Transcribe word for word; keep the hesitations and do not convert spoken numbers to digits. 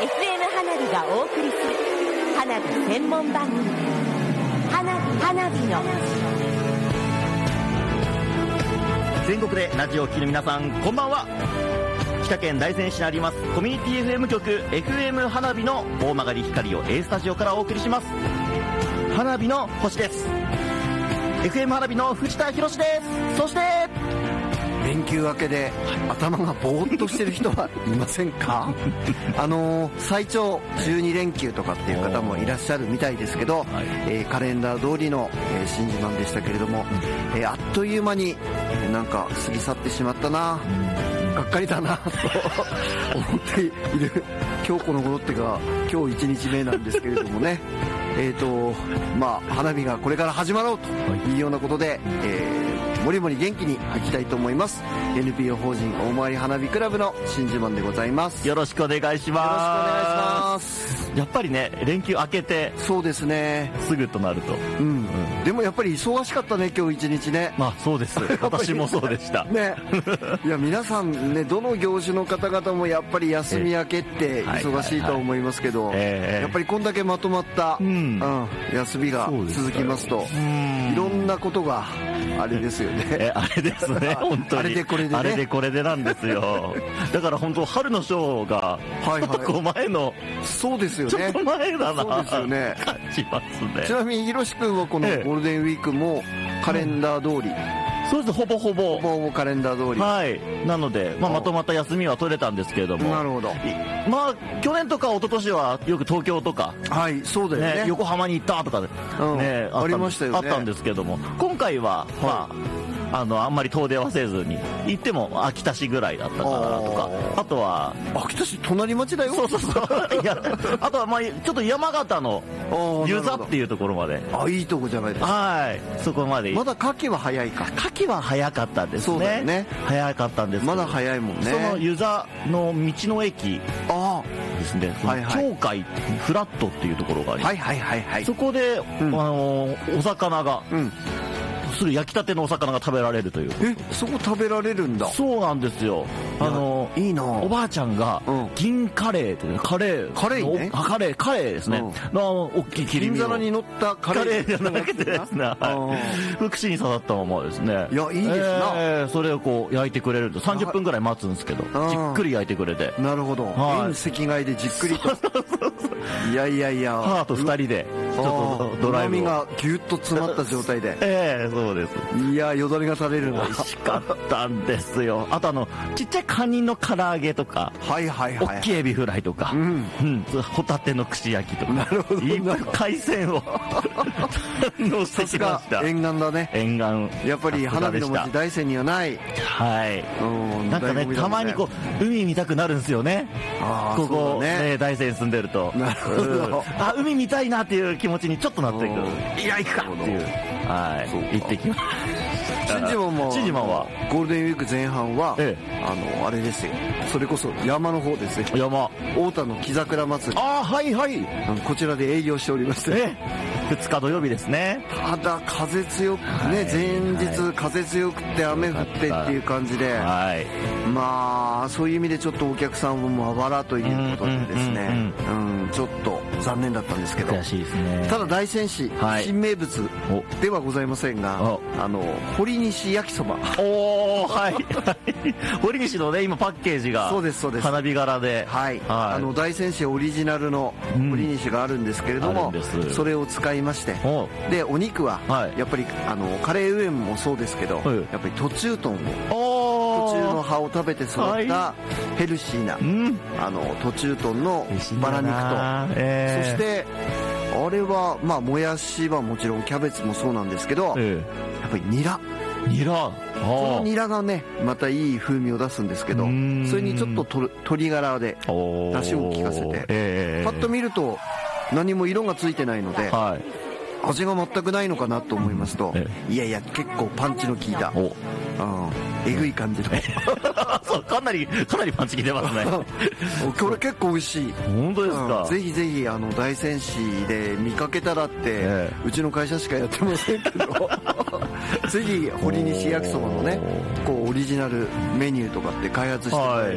エフエム 花火がお送りする花火専門番組、花火花火の全国でラジオを聴きの皆さん、こんばんは。北県大仙市にありますコミュニティ エフエム 局 エフエム 花火の大曲光を A スタジオからお送りします。花火の星です。 エフエム 花火の藤田博です。そして連休明けで頭がぼーっとしてる人はいませんか？あのー、最長じゅうにれんきゅうとかっていう方もいらっしゃるみたいですけど、えー、カレンダー通りの、えー、新自慢でしたけれども、えー、あっという間になんか過ぎ去ってしまったな、がっかりだなと思っている今日この頃ってか今日いちにちめなんですけれどもねえーとまあ花火がこれから始まろうというようなことで、えー、もりもり元気にいきたいと思います。 エヌピーオー 法人大回り花火クラブの新自慢でございます。 よろしくお願いします。 よろしくお願いします。 やっぱりね、連休明けてそうですね、 すぐとなると、 うん、うん、でもやっぱり忙しかったね今日一日ね。 まあそうです私もそうでしたね。いや皆さんね、どの業種の方々もやっぱり休み明けって忙しいと思いますけど、やっぱりこんだけまとまった、うんうん、休みが続きますといろんなことがあれですよね。 えあれですね本当にあれでこれでね、 あれでこれでなんですよ。だから本当春のショーがちょっとこう前の、はいはい、 そうですよね、 ちょっと前だな、 そうですよね、 感じますね。 ちなみにひろし君はこのゴールデンウィークもカレンダー通り、うん、 そうです、ほぼほぼほぼカレンダー通り、 はい、なので、まあ、まとまった休みは取れたんですけれども、 なるほど、 まあ去年とか一昨年はよく東京とか、 はいそうだよね、 ね、横浜に行ったとか、ね、 うんね、ありましたよね、 あったんですけども、今回は、まあ、はい、あのあんまり遠出はせずに行っても秋田市ぐらいだったかなとか、あとは秋田市隣町だよ。 そうそうそういやあとはまあちょっと山形の湯沢っていうところまで、 あいいとこじゃないですか。 はい、そこまで。 まだ牡蠣は早いか。 牡蠣は早かったですね。 そうだよね、 早かったんですけど、 まだ早いもんね。 その湯沢の道の駅ですね、 はいはい、 鳥海フラットっていうところがあります。 はいはいはいはい、 そこで、うん、あのお魚が、うん、すぐ焼きたてのお魚が食べられるという。 え、そこ食べられるんだ。 そうなんですよ。あのいいな、 おばあちゃんが銀カレーっていうカレーカレーね、 カレーカレーですね、うん、の大きい切り身を銀皿に乗ったカレー、 カレーじゃなくてですね、はい、串に刺さったままですね。 いやいいですな、 えー、それをこう焼いてくれるとさんじゅっぷんぐらい待つんですけど、じっくり焼いてくれて。 なるほど、遠赤外でじっくりといやいやいや、 母とふたりでちょっとドライブを、 うまみがギュッと詰まった状態でええー、そうです。 いやよだれが垂れるの。 美味しかったんですよ。あとあのちっちゃいカニの唐揚げとか、 はいはいはい、 大きいエビフライとか、うんうん、ホタテの串焼きとか、 なるほど、 いっぱい海鮮をのしてきました。 沿岸だね、 沿岸やっぱり花火の街大山にはない、 はい、うん、なんかね、たまにこう海見たくなるんですよね。あここね、ね、大山住んでると、 なるほど、うん、 あ海見たいなっていう気持ちにちょっとなってくる。いや行くかっていう、はい、行ってきます。 新自慢も新自慢はゴールデンウィーク前半は、ええ、あのあれですよ、それこそ山の方ですよ、 山太田の木桜祭り、 ああはいはい、 こちらで営業しておりまして、 ええ、ふつか土曜日ですね。 ただ風強くね、はい、前日、はい、風強くて雨降ってっていう感じで、はい、まあそういう意味でちょっとお客さんもまばらということでですね、うん、うん、ちょっと残念だったんですけど、 悔しいですね。 ただ大仙市、はい、新名物ではございませんが、あの堀西焼きそば、 おーはい堀西のね今パッケージがそうですそうです、 花火柄で、 はい、はい、あの大仙市オリジナルの堀西があるんですけれども、うん、それを使いまして、でお肉は、はい、やっぱりあのカレーウエンもそうですけど、はい、やっぱり途中豚を途中の葉を食べて育ったヘルシーな、はい、あの途中豚のバラ肉と、えー、そしてあれはまあもやしはもちろんキャベツもそうなんですけど、えー、やっぱりニラニラ、 このニラがねまたいい風味を出すんですけど、それにちょっとと鶏ガラで出汁を効かせて、えー、パッと見ると何も色がついてないので、はい、味が全くないのかなと思いますと、えー、いやいや結構パンチの効いた、うん、えぐい感じのそうかなりかなりパンチ効いてますねこれ結構美味しい。 本当ですか、 うん、ぜひぜひあの大仙市で見かけたらって、えー、うちの会社しかやってませんけどぜひ堀西焼きそばのねこうオリジナルメニューとかって開発してもらえる